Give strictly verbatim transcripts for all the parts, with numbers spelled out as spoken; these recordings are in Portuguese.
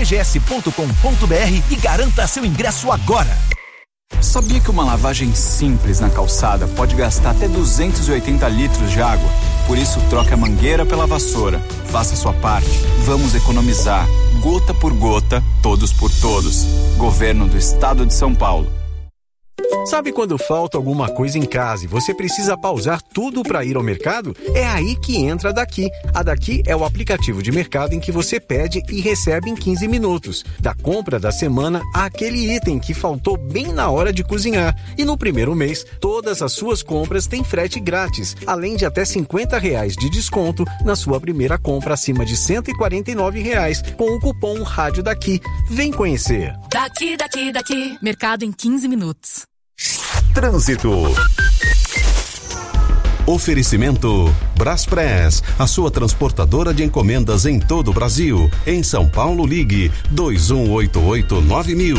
b g s ponto com ponto b r e garanta seu ingresso agora. Sabia que uma lavagem simples na calçada pode gastar até duzentos e oitenta litros de água? Por isso, troque a mangueira pela vassoura. Faça sua parte. Vamos economizar. Gota por gota, todos por todos. Governo do Estado de São Paulo. Sabe quando falta alguma coisa em casa e você precisa pausar tudo para ir ao mercado? É aí que entra a Daqui. A Daqui é o aplicativo de mercado em que você pede e recebe em quinze minutos. Da compra da semana àquele item que faltou bem na hora de cozinhar. E no primeiro mês, todas as suas compras têm frete grátis, além de até cinquenta reais de desconto na sua primeira compra acima de cento e quarenta e nove reais com o cupom Rádio Daqui. Vem conhecer. Daqui, daqui, daqui. Mercado em quinze minutos. Trânsito. Oferecimento Braspress, a sua transportadora de encomendas em todo o Brasil. Em São Paulo, ligue dois um oito oito nove mil.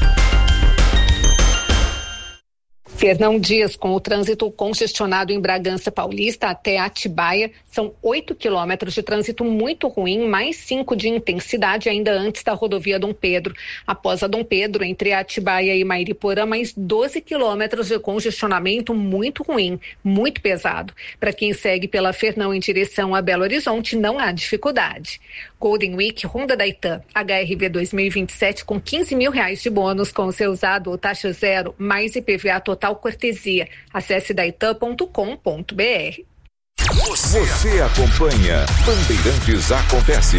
Fernão Dias, com o trânsito congestionado em Bragança Paulista até Atibaia, são oito quilômetros de trânsito muito ruim, mais cinco de intensidade ainda antes da rodovia Dom Pedro. Após a Dom Pedro, entre Atibaia e Mairiporã, mais doze quilômetros de congestionamento muito ruim, muito pesado. Para quem segue pela Fernão em direção a Belo Horizonte, não há dificuldade. Golden Week Honda Daitan H R V dois mil e vinte e sete com quinze mil reais de bônus com o seu usado ou taxa zero, mais I P V A total cortesia. Acesse daitan ponto com ponto b r. Você, Você acompanha Bandeirantes Acontece.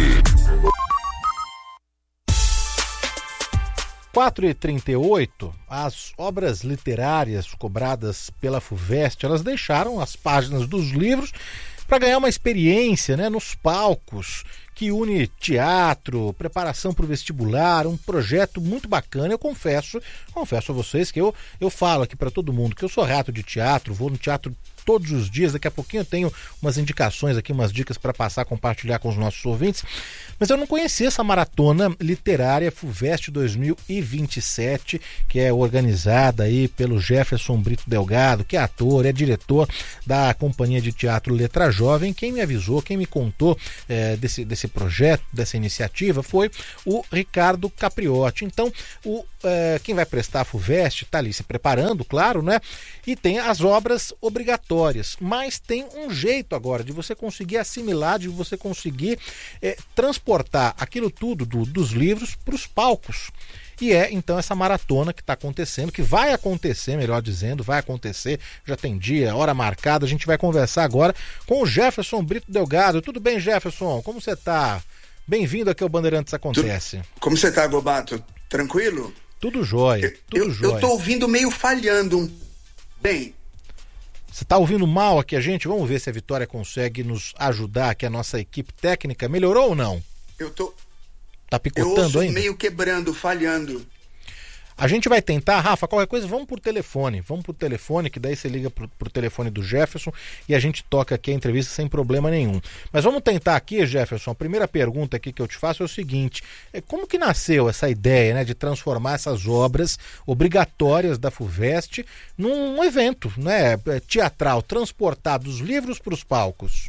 quatro e trinta e oito, as obras literárias cobradas pela FUVEST, elas deixaram as páginas dos livros para ganhar uma experiência, né, nos palcos, que une teatro, preparação para o vestibular, um projeto muito bacana. Eu confesso, confesso a vocês que eu, eu falo aqui para todo mundo que eu sou rato de teatro, vou no teatro todos os dias. Daqui a pouquinho eu tenho umas indicações aqui, umas dicas para passar, compartilhar com os nossos ouvintes. Mas eu não conhecia essa maratona literária FUVEST dois mil e vinte e sete, que é organizada aí pelo Jefferson Brito Delgado, que é ator, é diretor da Companhia de Teatro Letra Jovem. Quem me avisou, quem me contou é, desse, desse projeto, dessa iniciativa, foi o Ricardo Capriotti. Então, o, é, quem vai prestar a FUVEST está ali se preparando, claro, né? E tem as obras obrigatórias, mas tem um jeito agora de você conseguir assimilar, de você conseguir é, transportar aquilo tudo do, dos livros para os palcos. E é então essa maratona que está acontecendo, que vai acontecer, melhor dizendo, vai acontecer, já tem dia, hora marcada. A gente vai conversar agora com o Jefferson Brito Delgado. Tudo bem, Jefferson? Como você está? Bem-vindo aqui ao Bandeirantes Acontece. Tu, como você está, Gobato? Tranquilo? Tudo jóia, tudo eu, jóia. Eu estou ouvindo meio falhando. Bem... Você está ouvindo mal aqui a gente? Vamos ver se a Vitória consegue nos ajudar aqui, a nossa equipe técnica. Melhorou ou não? Eu tô... Tá picotando eu ouço ainda? meio quebrando, falhando. A gente vai tentar, Rafa, qualquer coisa, vamos por telefone. Vamos por telefone, que daí você liga pro, pro telefone do Jefferson e a gente toca aqui a entrevista sem problema nenhum. Mas vamos tentar aqui, Jefferson. A primeira pergunta aqui que eu te faço é o seguinte: como que nasceu essa ideia, né, de transformar essas obras obrigatórias da FUVEST num evento, né, teatral, transportar dos livros para os palcos?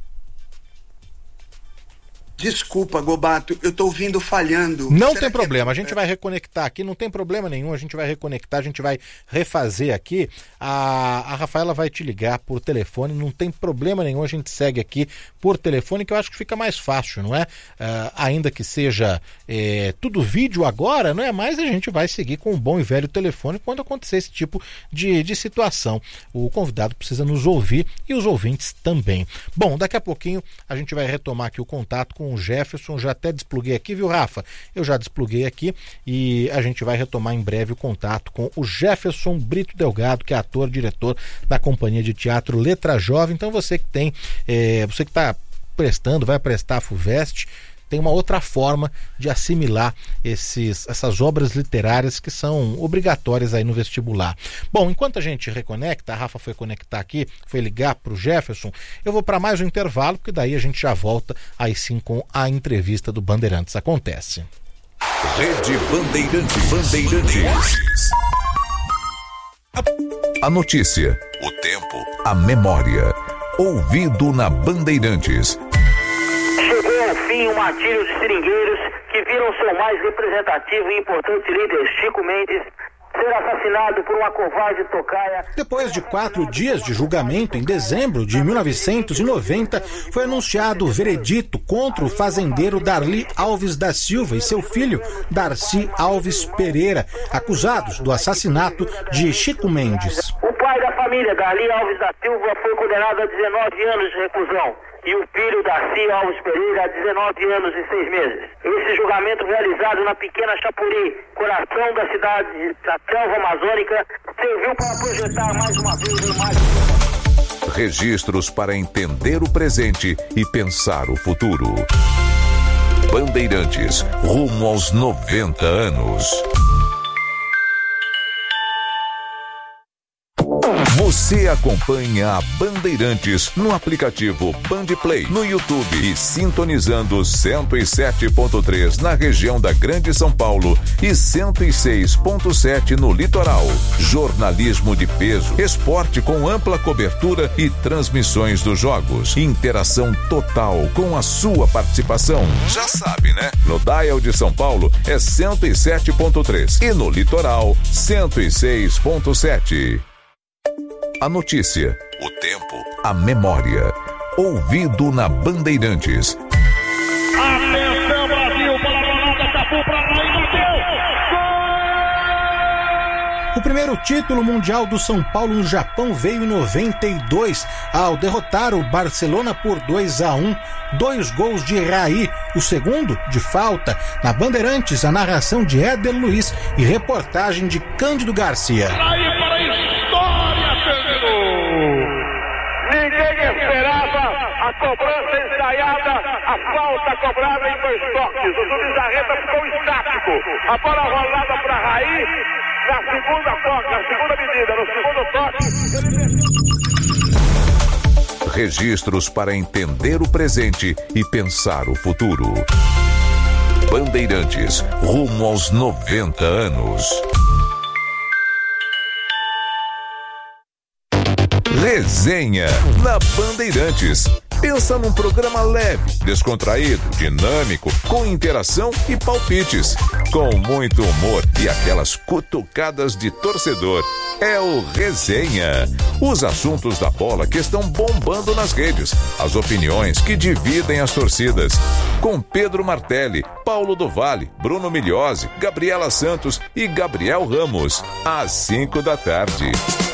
Desculpa, Gobato, eu tô ouvindo falhando. Não Será tem problema, é... a gente vai reconectar aqui, não tem problema nenhum, a gente vai reconectar, a gente vai refazer aqui. A, a Rafaela vai te ligar por telefone, não tem problema nenhum, a gente segue aqui por telefone, que eu acho que fica mais fácil, não é? Uh, ainda que seja é, tudo vídeo agora, não é? Mas a gente vai seguir com um bom e velho telefone quando acontecer esse tipo de, de situação. O convidado precisa nos ouvir e os ouvintes também. Bom, daqui a pouquinho a gente vai retomar aqui o contato com o Jefferson. Já até despluguei aqui, viu, Rafa? Eu já despluguei aqui e a gente vai retomar em breve o contato com o Jefferson Brito Delgado, que é ator, diretor da Companhia de Teatro Letra Jovem. Então você que tem, é, você que está prestando, vai prestar a FUVEST, tem uma outra forma de assimilar esses, essas obras literárias que são obrigatórias aí no vestibular. Bom, enquanto a gente reconecta, a Rafa foi conectar aqui, foi ligar para o Jefferson, eu vou para mais um intervalo, porque daí a gente já volta aí sim com a entrevista do Bandeirantes Acontece. Rede Bandeirantes. Bandeirantes. A notícia, o tempo, a memória. Ouvido na Bandeirantes. Chegou ao fim o martírio de seringueiros que que viram seu mais representativo e importante líder, Chico Mendes, ser assassinado por uma covarde tocaia. Depois de quatro dias de julgamento, em dezembro de mil novecentos e noventa, foi anunciado o veredito contra o fazendeiro Darli Alves da Silva e seu filho, Darcy Alves Pereira, acusados do assassinato de Chico Mendes. O pai da família, Darli Alves da Silva, foi condenado a dezenove anos de reclusão. E o filho, Darcy Alves Pereira, a dezenove anos e seis meses. Esse julgamento, realizado na pequena Chapuri, coração da cidade da selva amazônica, serviu para projetar mais uma vez a imagem. Registros para entender o presente e pensar o futuro. Bandeirantes, rumo aos noventa anos. Você acompanha a Bandeirantes no aplicativo Bandplay, no YouTube e sintonizando cento e sete ponto três na região da Grande São Paulo e cento e seis ponto sete no litoral. Jornalismo de peso, esporte com ampla cobertura e transmissões dos jogos. Interação total com a sua participação. Já sabe, né? No Dial de São Paulo é cento e sete ponto três e no litoral cento e seis ponto sete. A notícia, o tempo, a memória. Ouvido na Bandeirantes. Atenção, Brasil, para a Ronaldo, Cafu para lá e bateu. O primeiro título mundial do São Paulo no Japão veio em noventa e dois, ao derrotar o Barcelona por dois a um. Dois gols de Raí, o segundo de falta. Na Bandeirantes, a narração de Éder Luiz e reportagem de Cândido Garcia. Raí para a história, Cândido! Ninguém esperava a cobrança ensaiada, a falta cobrada em dois toques. O juiz Arreta ficou estático. A bola rolada para Raí na segunda toque, na segunda medida, no segundo toque. Registros para entender o presente e pensar o futuro. Bandeirantes, rumo aos noventa anos. Resenha na Bandeirantes. Pensa num programa leve, descontraído, dinâmico, com interação e palpites, com muito humor e aquelas cutucadas de torcedor. É o Resenha. Os assuntos da bola que estão bombando nas redes, as opiniões que dividem as torcidas. Com Pedro Martelli, Paulo do Vale, Bruno Migliozzi, Gabriela Santos e Gabriel Ramos. Às cinco da tarde.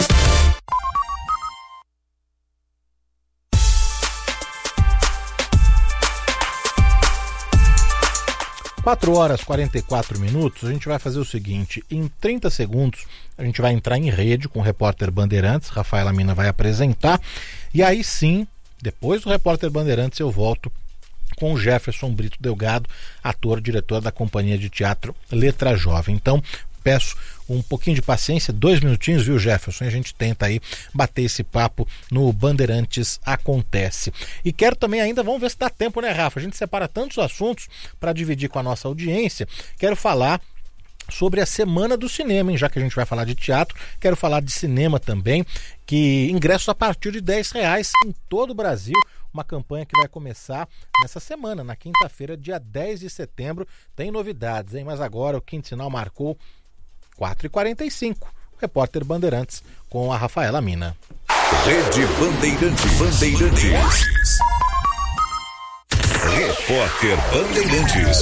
quatro horas e quarenta e quatro minutos, a gente vai fazer o seguinte, em trinta segundos a gente vai entrar em rede com o repórter Bandeirantes, Rafaela Mina vai apresentar, e aí sim, depois do repórter Bandeirantes eu volto com o Jefferson Brito Delgado, ator, diretor da companhia de teatro Letra Jovem. Então, peço um pouquinho de paciência, dois minutinhos, viu, Jefferson? E a gente tenta aí bater esse papo no Bandeirantes Acontece. E quero também ainda, vamos ver se dá tempo, né, Rafa? A gente separa tantos assuntos para dividir com a nossa audiência. Quero falar sobre a Semana do Cinema, hein? Já que a gente vai falar de teatro, quero falar de cinema também, que ingressos a partir de dez reais em todo o Brasil. Uma campanha que vai começar nessa semana, na quinta-feira, dia dez de setembro. Tem novidades, hein? Mas agora o quinto sinal marcou quatro e quarenta e cinco. Repórter Bandeirantes com a Rafaela Mina. Rede Bandeirantes. Bandeirantes. Repórter Bandeirantes.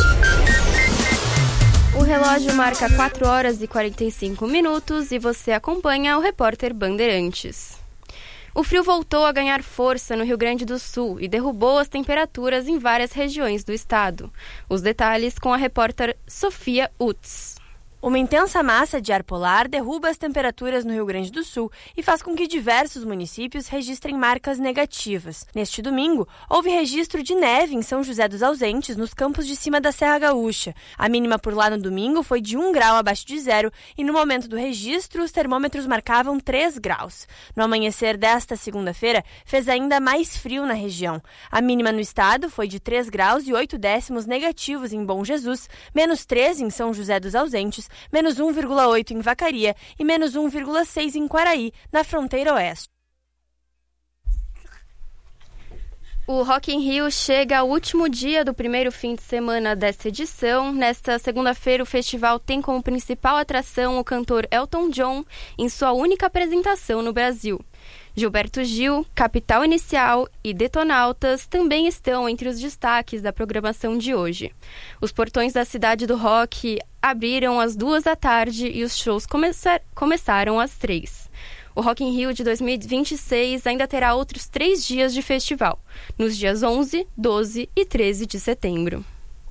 O relógio marca quatro horas e quarenta e cinco minutos e você acompanha o Repórter Bandeirantes. O frio voltou a ganhar força no Rio Grande do Sul e derrubou as temperaturas em várias regiões do estado. Os detalhes com a repórter Sofia Utz. Uma intensa massa de ar polar derruba as temperaturas no Rio Grande do Sul e faz com que diversos municípios registrem marcas negativas. Neste domingo, houve registro de neve em São José dos Ausentes, nos campos de cima da Serra Gaúcha. A mínima por lá no domingo foi de um grau abaixo de zero e no momento do registro os termômetros marcavam três graus. No amanhecer desta segunda-feira, fez ainda mais frio na região. A mínima no estado foi de três graus e oito décimos negativos em Bom Jesus, menos três em São José dos Ausentes, menos um vírgula oito em Vacaria e menos um vírgula seis em Quaraí, na fronteira oeste. O Rock in Rio chega ao último dia do primeiro fim de semana desta edição. Nesta segunda-feira, o festival tem como principal atração o cantor Elton John em sua única apresentação no Brasil. Gilberto Gil, Capital Inicial e Detonautas também estão entre os destaques da programação de hoje. Os portões da Cidade do Rock abriram às duas da tarde e os shows começar- começaram às três. O Rock in Rio de dois mil e vinte e seis ainda terá outros três dias de festival, nos dias onze, doze e treze de setembro.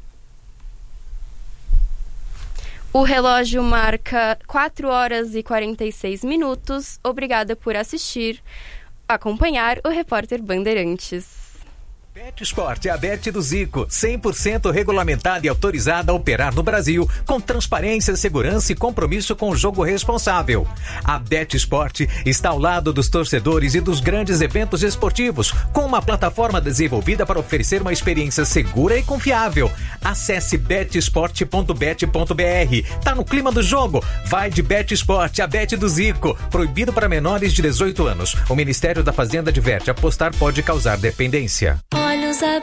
O relógio marca quatro horas e quarenta e seis minutos. Obrigada por assistir, acompanhar o Repórter Bandeirantes. BetSport é a Bet do Zico, cem por cento regulamentada e autorizada a operar no Brasil, com transparência, segurança e compromisso com o jogo responsável. A BetSport está ao lado dos torcedores e dos grandes eventos esportivos, com uma plataforma desenvolvida para oferecer uma experiência segura e confiável. Acesse bet sport ponto bet ponto b r. Tá no clima do jogo? Vai de BetSport, a Bet do Zico. Proibido para menores de dezoito anos. O Ministério da Fazenda adverte: apostar pode causar dependência. Olhos